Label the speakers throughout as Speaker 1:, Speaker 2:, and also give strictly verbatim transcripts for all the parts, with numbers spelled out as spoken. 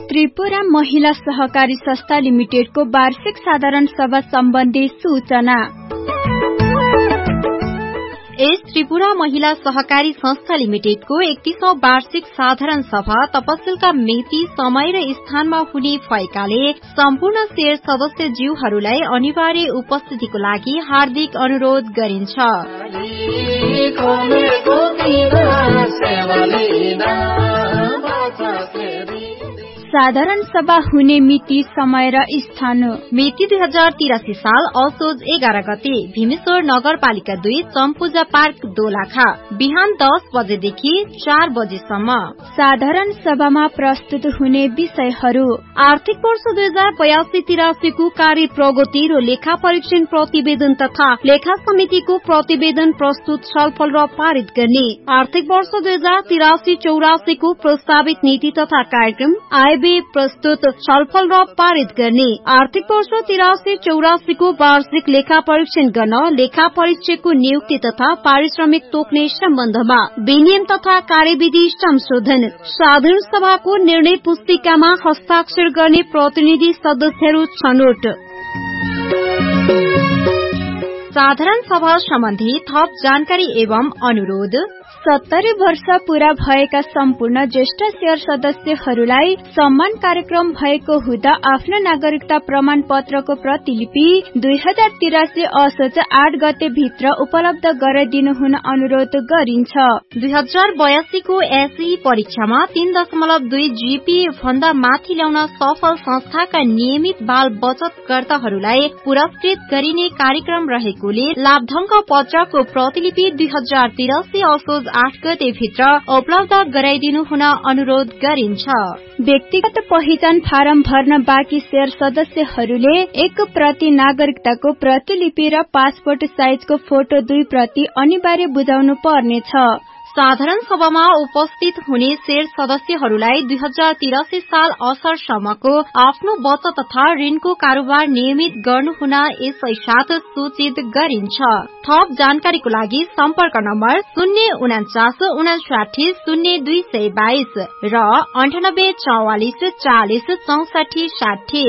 Speaker 1: त्रिपुरा महिला सहकारी संस्था लिमिटेडको वार्षिक साधारण सभा सम्बन्धी सूचना।
Speaker 2: यस त्रिपुरा महिला सहकारी संस्था लिमिटेडको एकतीसौं वार्षिक साधारण सभा तपसिलका मिति, समय र स्थानमा हुने भएकाले सम्पूर्ण शेयर सदस्य ज्यूहरूलाई अनिवार्य उपस्थितिको लागि हार्दिक अनुरोध गरिन्छ।
Speaker 1: साधारण सभा हुने मिति, समय र स्थान।
Speaker 2: मिति दुई हजार तिरासी साल असोज एघार गते भीमेश्वर नगरपालिका दुई चम्पूजा पार्क दोलखा बिहान दस बजेदेखि चार बजेसम्म।
Speaker 1: साधारण सभामा प्रस्तुत हुने विषयहरू:
Speaker 2: आर्थिक वर्ष दुई हजार बयासी तिरासीको कार्य प्रगति र लेखा परीक्षण प्रतिवेदन तथा लेखा समितिको प्रतिवेदन प्रस्तुत, छलफल र पारित गर्ने। आर्थिक वर्ष दुई हजार तिरासी चौरासीको प्रस्तावित नीति तथा कार्यक्रम आयव्यय प्रस्तुत, छलफल र पारित गर्ने। आर्थिक वर्ष तिरासी चौरासीको वार्षिक लेखा परीक्षण गर्न लेखा परीक्षकको नियुक्ति तथा पारिश्रमिक तोक्ने सम्बन्धमा विनियम तथा कार्यविधि संशोधन। साधारण सभाको निर्णय पुस्तिकामा हस्ताक्षर गर्ने प्रतिनिधि सदस्यहरू छनौट। साधारण सभा सम्बन्धी थप जानकारी एवं अनुरोध:
Speaker 1: सत्तरी वर्ष पूरा भएका सम्पूर्ण ज्येष्ठ शेयर सदस्यहरूलाई सम्मान कार्यक्रम भएको हुँदा आफ्नो नागरिकता प्रमाण पत्रको प्रतिलिपि दुई हजार तिरासी असोज आठ गते भित्र उपलब्ध गराइदिनु हुन अनुरोध गरिन्छ।
Speaker 2: दुई हजार बयासीको एसई परीक्षामा तीन दशमलव दुई जीपीए भन्दा माथि ल्याउन सफल संस्थाका नियमित बाल बचतकर्ताहरूलाई पुरस्कृत गरिने कार्यक्रम रहेकोले लाभधंग पत्रको प्रतिलिपि दुई हजार तिरासी असोज आठ गते भित्र उपलब्ध गराइदिनु हुन अनुरोध गरिन्छ।
Speaker 1: व्यक्तिगत पहिचान फारम भर्न बाँकी शेयर सदस्यहरूले एक प्रति नागरिकताको प्रतिलिपि र पासपोर्ट साइजको फोटो दुई प्रति अनिवार्य बुझाउनु पर्नेछ।
Speaker 2: साधारण सभामा उपस्थित हुने शेयर सदस्यहरूलाई दुई हजार तिरासी साल असरसम्मको आफ्नो बचत तथा ऋणको कारोबार नियमित गर्नुहुन यसै साथ सूचित गरिन्छ। थप जानकारीको लागि सम्पर्क नम्बर शून्य उनाचास उनासाठी शून्य दुई सय बाइस र अन्ठानब्बे चौवालिस चालिस चौसठी साठी।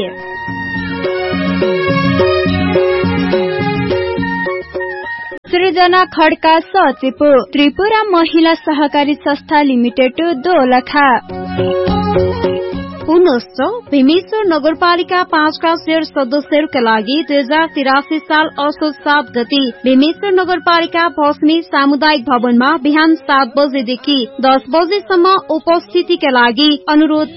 Speaker 1: सृजना खड्का सचिव, त्रिपुरा महिला सहकारी संस्था लिमिटेड दोलखा।
Speaker 2: पुनश्च भीमेश्वर नगरपालिका पाँचका शेयर सदस्यहरूका लागि दुई हजार तिरासी साल असोज सात गते भीमेश्वर नगरपालिका भस्मी सामुदायिक भवनमा बिहान सात बजेदेखि दस बजेसम्म उपस्थितिका लागि अनुरोध